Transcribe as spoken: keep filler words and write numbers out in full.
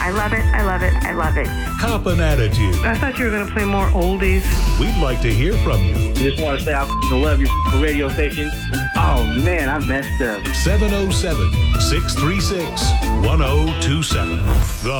I love it. I love it. I love it. Cop an Attitude. I thought you were going to play more oldies. We'd like to hear from you. Just want to say I love your radio station. Oh, man, I messed up. seven oh seven, six three six, one oh two seven. The